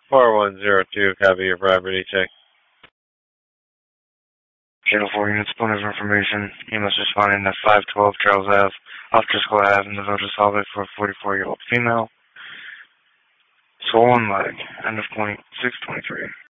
4102, copy your property check. Channel 4 units, point of information. EMS responding at 512 Charles Ave, off Driscoll Ave in the village of Salve for a 44-year-old female. Swollen leg, end of point 623.